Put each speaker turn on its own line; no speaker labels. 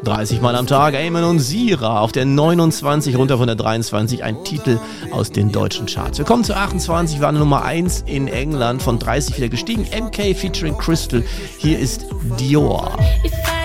30 Mal am Tag, Eamon und Sira auf der 29, runter von der 23, ein Titel aus den deutschen Charts. Wir kommen zu 28, war eine Nummer 1 in England, von 30 wieder gestiegen, MK featuring Crystal, hier ist Dior.
If I